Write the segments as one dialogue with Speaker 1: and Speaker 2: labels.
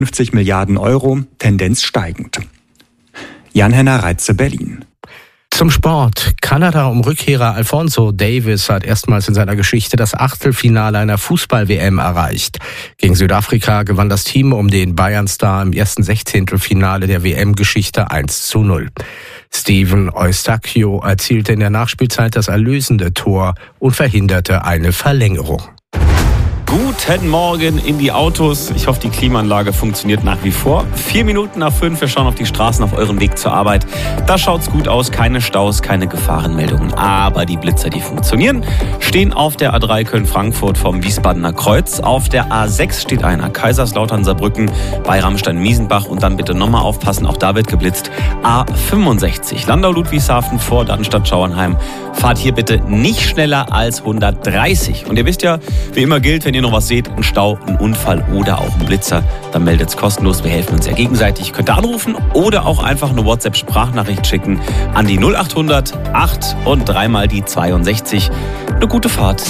Speaker 1: 50 Milliarden Euro, Tendenz steigend. Jan-Henner Reitze, Berlin.
Speaker 2: Zum Sport. Kanada um Rückkehrer Alphonso Davies hat erstmals in seiner Geschichte das Achtelfinale einer Fußball-WM erreicht. Gegen Südafrika gewann das Team um den Bayern-Star im ersten Sechzehntelfinale der WM-Geschichte 1:0. Steven Eustáquio erzielte in der Nachspielzeit das erlösende Tor und verhinderte eine Verlängerung.
Speaker 3: Guten Morgen in die Autos. Ich hoffe, die Klimaanlage funktioniert nach wie vor. 4 Minuten nach 5. Wir schauen auf die Straßen auf eurem Weg zur Arbeit. Da schaut's gut aus. Keine Staus, keine Gefahrenmeldungen. Aber die Blitzer, die funktionieren, stehen auf der A3 Köln-Frankfurt vom Wiesbadener Kreuz. Auf der A6 steht einer. Kaiserslautern-Saarbrücken bei Rammstein-Miesenbach. Und dann bitte nochmal aufpassen, auch da wird geblitzt. A65 Landau-Ludwigshafen vor Darmstadt-Schauernheim. Fahrt hier bitte nicht schneller als 130. Und ihr wisst ja, wie immer gilt, wenn ihr noch was seht, ein Stau, ein Unfall oder auch ein Blitzer, dann meldet's kostenlos. Wir helfen uns ja gegenseitig. Könnt ihr anrufen oder auch einfach eine WhatsApp-Sprachnachricht schicken an die 0800 8 und 3 mal die 62. Eine gute Fahrt.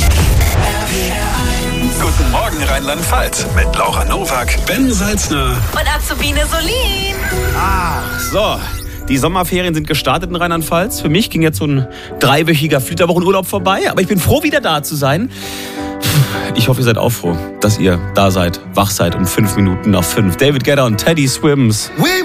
Speaker 4: Guten Morgen Rheinland-Pfalz mit Laura Nowak, Ben Salzner
Speaker 5: und Azubine Solin.
Speaker 3: So. Die Sommerferien sind gestartet in Rheinland-Pfalz. Für mich ging jetzt so ein 3-wöchiger Flitterwochenurlaub vorbei. Aber ich bin froh, wieder da zu sein. Ich hoffe, ihr seid auch froh, dass ihr da seid, wach seid um 5 Minuten nach 5. David Guetta und Teddy Swims.